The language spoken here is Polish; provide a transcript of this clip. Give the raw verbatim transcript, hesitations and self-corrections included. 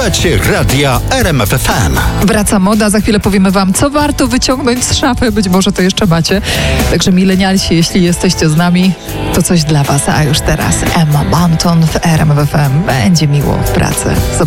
Słuchacie radia R M F F M. Wraca moda, za chwilę powiemy wam, co warto wyciągnąć z szafy, być może to jeszcze macie. Także milenialsi, jeśli jesteście z nami, to coś dla was. A już teraz Emma Bunton w R M F F M. Będzie miło w pracy. Zobaczcie.